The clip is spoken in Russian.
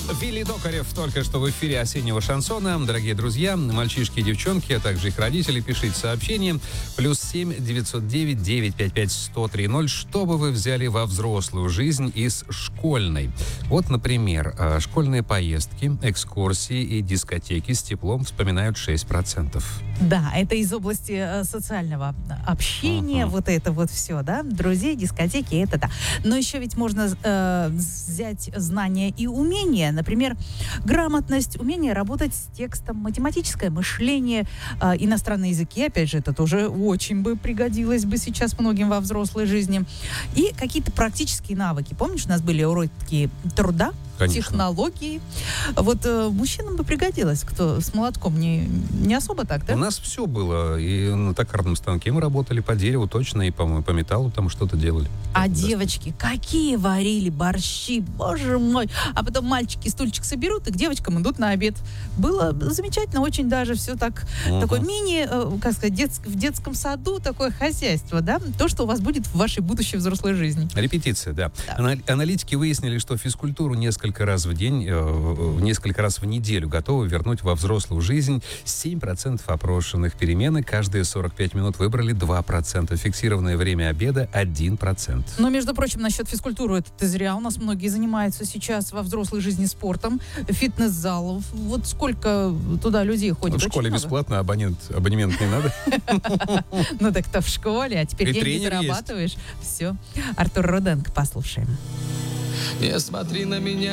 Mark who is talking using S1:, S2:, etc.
S1: Вилли Токарев только что в эфире осеннего шансона. Дорогие друзья, мальчишки и девчонки, а также их родители, пишите сообщение. +7 909 955 1030, что бы вы взяли во взрослую жизнь из школьной. Вот, например, школьные поездки, экскурсии и дискотеки с теплом вспоминают 6%.
S2: Да, это из области социального общения, вот это вот все, да, друзей, дискотеки, это да. Но еще ведь можно взять знания и умения, например, грамотность, умение работать с текстом, математическое мышление, иностранные языки, опять же, это тоже очень бы пригодилось бы сейчас многим во взрослой жизни. И какие-то практические навыки. Помнишь, у нас были уроки труда? Конечно. Технологии. Вот мужчинам бы пригодилось, кто с молотком не особо так, да?
S1: У нас все было. И на токарном станке мы работали по дереву точно, и, по-моему, по металлу там что-то делали.
S2: А девочки, какие варили борщи, боже мой. А потом мальчики стульчик соберут и к девочкам идут на обед. Было замечательно, очень даже все так, такой мини, как сказать, в детском саду такое хозяйство, да? То, что у вас будет в вашей будущей взрослой жизни.
S1: Репетиция, да. Аналитики выяснили, что физкультуру несколько раз в день, несколько раз в неделю готовы вернуть во взрослую жизнь. 7% опрошенных. Перемены каждые 45 минут выбрали 2%. Фиксированное время обеда 1%.
S2: Но, между прочим, насчет физкультуры, это ты зря. У нас многие занимаются сейчас во взрослой жизни спортом, фитнес-залов. Вот сколько туда людей ходит?
S1: В школе бесплатно, абонемент не надо.
S2: Ну так то в школе, а теперь деньги зарабатываешь. Все. Артур Руденко, послушаем.
S3: Не смотри на меня.